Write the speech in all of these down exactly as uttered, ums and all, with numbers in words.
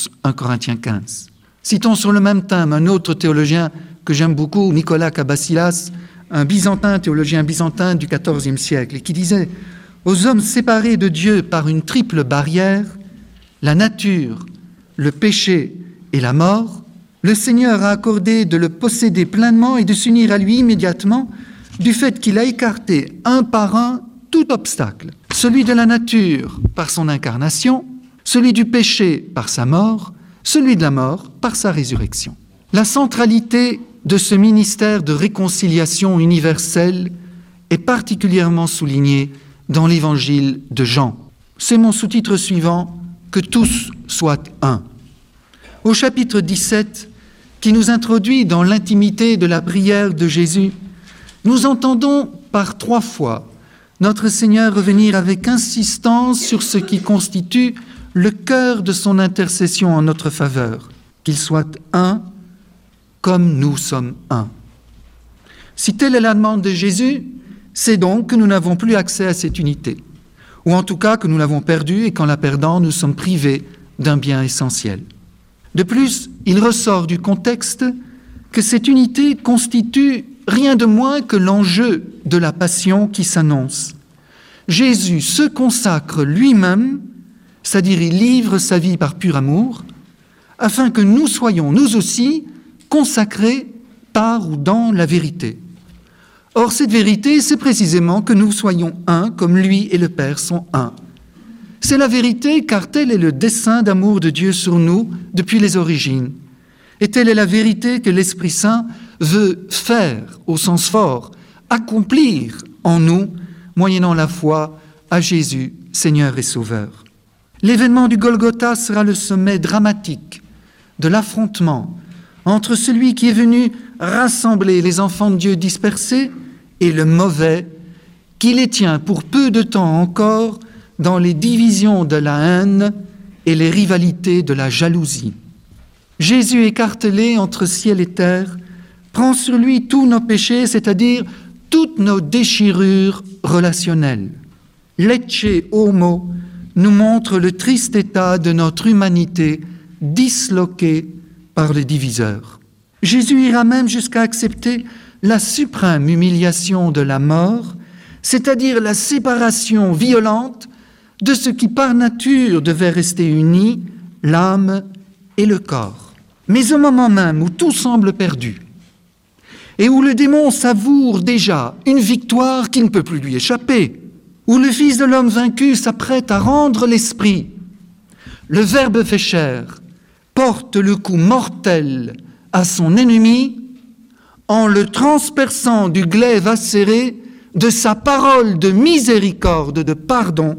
un Corinthiens quinze. Citons sur le même thème un autre théologien que j'aime beaucoup, Nicolas Kabasilas, un byzantin, théologien byzantin du quatorzième siècle, et qui disait « Aux hommes séparés de Dieu par une triple barrière, la nature, le péché et la mort, le Seigneur a accordé de le posséder pleinement et de s'unir à lui immédiatement du fait qu'il a écarté un par un tout obstacle, celui de la nature par son incarnation, celui du péché par sa mort, celui de la mort par sa résurrection. » La centralité de ce ministère de réconciliation universelle est particulièrement soulignée dans l'évangile de Jean. C'est mon sous-titre suivant, « Que tous soient un ». Au chapitre dix-sept, qui nous introduit dans l'intimité de la prière de Jésus, nous entendons par trois fois notre Seigneur revenir avec insistance sur ce qui constitue le cœur de son intercession en notre faveur, qu'il soit un comme nous sommes un. Si telle est la demande de Jésus, c'est donc que nous n'avons plus accès à cette unité, ou en tout cas que nous l'avons perdue et qu'en la perdant, nous sommes privés d'un bien essentiel. De plus, il ressort du contexte que cette unité constitue rien de moins que l'enjeu de la passion qui s'annonce. Jésus se consacre lui-même, c'est-à-dire il livre sa vie par pur amour, afin que nous soyons, nous aussi, consacrés par ou dans la vérité. Or, cette vérité, c'est précisément que nous soyons un, comme lui et le Père sont un. C'est la vérité, car tel est le dessein d'amour de Dieu sur nous depuis les origines. Et telle est la vérité que l'Esprit Saint veut faire, au sens fort, accomplir en nous, moyennant la foi à Jésus, Seigneur et Sauveur. L'événement du Golgotha sera le sommet dramatique de l'affrontement entre celui qui est venu rassembler les enfants de Dieu dispersés et le mauvais qui les tient pour peu de temps encore dans les divisions de la haine et les rivalités de la jalousie. Jésus, écartelé entre ciel et terre, prend sur lui tous nos péchés, c'est-à-dire toutes nos déchirures relationnelles. Lecce homo nous montre le triste état de notre humanité disloquée par les diviseurs. Jésus ira même jusqu'à accepter la suprême humiliation de la mort, c'est-à-dire la séparation violente de ce qui par nature devait rester uni, l'âme et le corps. Mais au moment même où tout semble perdu, et où le démon savoure déjà une victoire qui ne peut plus lui échapper, où le Fils de l'homme vaincu s'apprête à rendre l'esprit, le Verbe fait chair porte le coup mortel à son ennemi en le transperçant du glaive acéré de sa parole de miséricorde, de pardon.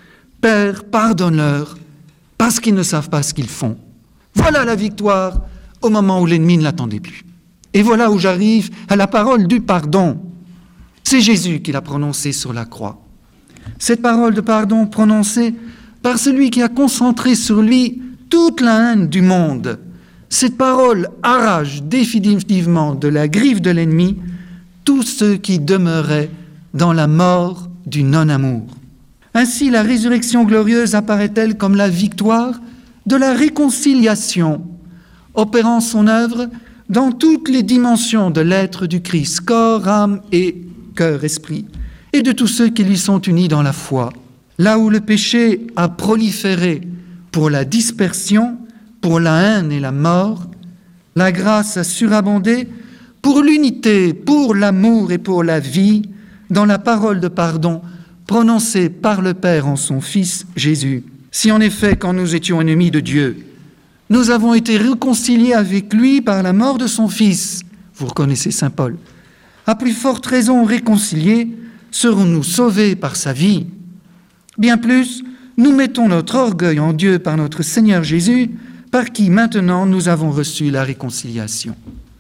Père, pardonne-leur, parce qu'ils ne savent pas ce qu'ils font. Voilà la victoire au moment où l'ennemi ne l'attendait plus. Et voilà où j'arrive à la parole du pardon. C'est Jésus qui l'a prononcée sur la croix. Cette parole de pardon prononcée par celui qui a concentré sur lui toute la haine du monde. Cette parole arrache définitivement de la griffe de l'ennemi tous ceux qui demeuraient dans la mort du non-amour. Ainsi, la résurrection glorieuse apparaît-elle comme la victoire de la réconciliation, opérant son œuvre dans toutes les dimensions de l'être du Christ, corps, âme et cœur, esprit, et de tous ceux qui lui sont unis dans la foi. Là où le péché a proliféré pour la dispersion, pour la haine et la mort, la grâce a surabondé pour l'unité, pour l'amour et pour la vie, dans la parole de pardon prononcée par le Père en son Fils Jésus. Si en effet, quand nous étions ennemis de Dieu, nous avons été réconciliés avec lui par la mort de son Fils, vous reconnaissez saint Paul, à plus forte raison réconciliés, serons-nous sauvés par sa vie. Bien plus, nous mettons notre orgueil en Dieu par notre Seigneur Jésus, par qui maintenant nous avons reçu la réconciliation.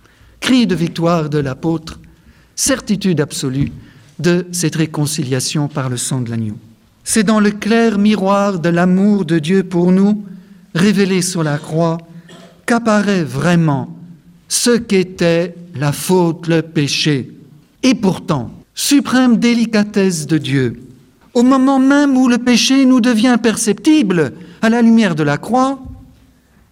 Cri de victoire de l'apôtre, certitude absolue de cette réconciliation par le sang de l'agneau. C'est dans le clair miroir de l'amour de Dieu pour nous, révélé sur la croix, qu'apparaît vraiment ce qu'était la faute, le péché. Et pourtant, suprême délicatesse de Dieu, au moment même où le péché nous devient perceptible à la lumière de la croix,